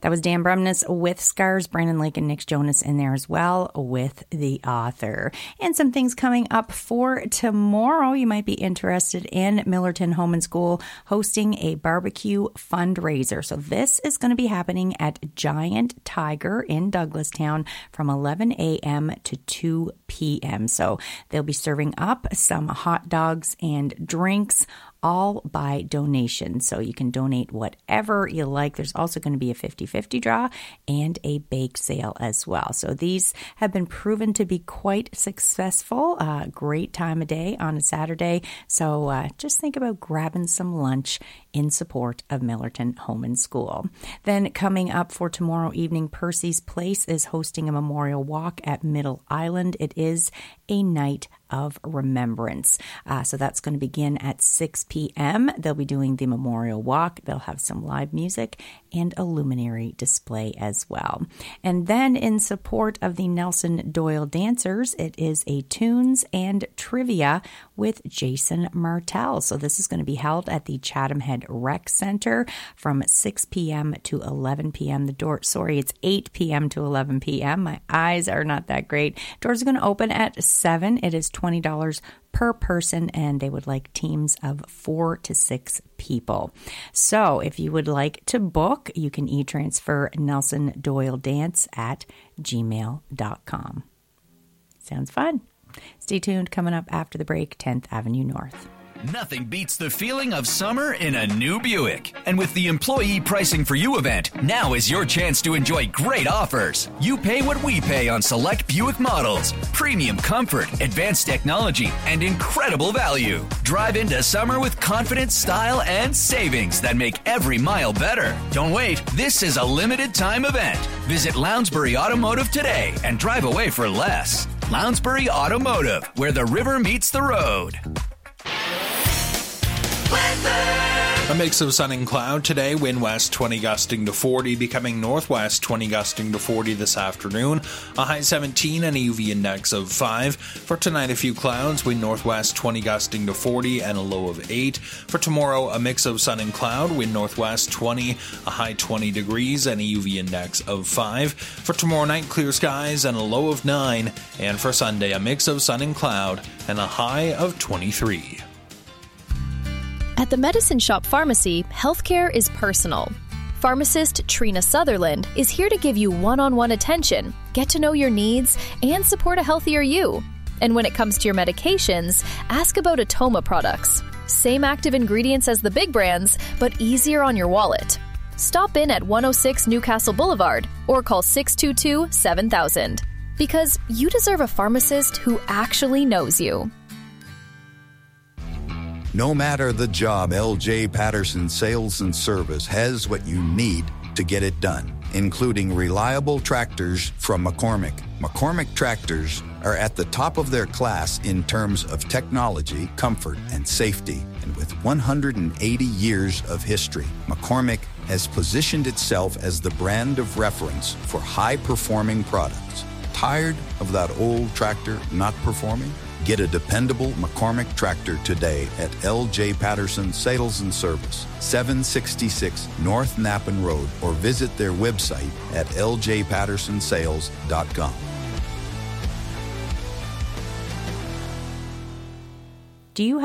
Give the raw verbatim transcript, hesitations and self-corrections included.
That was Dan Bremnes with Scars, Brandon Lake and Nick Jonas in there as well with the author. And some things coming up for tomorrow you might be interested in. Millerton Home and School hosting a barbecue fundraiser. So this is going to be happening at Giant Tiger in Douglastown from eleven a.m. to two p.m. So they'll be serving up some hot dogs and drinks, all by donation. So you can donate whatever you like. There's also going to be a fifty-fifty draw and a bake sale as well. So these have been proven to be quite successful. Uh, great time of day on a Saturday. So uh, just think about grabbing some lunch in support of Millerton Home and School. Then coming up for tomorrow evening, Percy's Place is hosting a memorial walk at Middle Island. It is a night of remembrance. Uh, so that's going to begin at six p.m. They'll be doing the memorial walk. They'll have some live music and a luminary display as well. And then in support of the Nelson Doyle Dancers, it is a tunes and trivia with Jason Martell. So this is going to be held at the Chatham Head Rec Center from six p.m. to eleven p.m. The door, sorry, it's eight p.m. to eleven p.m. My eyes are not that great. Doors are going to open at seven. It is twenty dollars per person, and they would like teams of four to six people. So if you would like to book, you can e-transfer Nelson Doyle Dance at gmail dot com. Sounds fun. Stay tuned. Coming up after the break, tenth Avenue North. Nothing beats the feeling of summer in a new Buick. And with the Employee Pricing for You event, now is your chance to enjoy great offers. You pay what we pay on select Buick models. Premium comfort, advanced technology, and incredible value. Drive into summer with confidence, style, and savings that make every mile better. Don't wait. This is a limited time event. Visit Lounsbury Automotive today and drive away for less. Lounsbury Automotive, where the river meets the road. A mix of sun and cloud today, wind west twenty gusting to forty, becoming northwest twenty gusting to forty this afternoon, a high seventeen and a U V index of five. For tonight, a few clouds, wind northwest twenty gusting to forty and a low of eight. For tomorrow, a mix of sun and cloud, wind northwest twenty, a high twenty degrees and a U V index of five. For tomorrow night, clear skies and a low of nine. And for Sunday, a mix of sun and cloud and a high of twenty-three. At the Medicine Shop Pharmacy, healthcare is personal. Pharmacist Trina Sutherland is here to give you one-on-one attention, get to know your needs, and support a healthier you. And when it comes to your medications, ask about Atoma products. Same active ingredients as the big brands, but easier on your wallet. Stop in at one oh six Newcastle Boulevard or call six two two, seven thousand. Because you deserve a pharmacist who actually knows you. No matter the job, L J Patterson Sales and Service has what you need to get it done, including reliable tractors from McCormick. McCormick tractors are at the top of their class in terms of technology, comfort, and safety. And with one hundred eighty years of history, McCormick has positioned itself as the brand of reference for high-performing products. Tired of that old tractor not performing? Get a dependable McCormick tractor today at L J Patterson Sales and Service, seven sixty-six North Nappen Road, or visit their website at l j patterson sales dot com. Do you have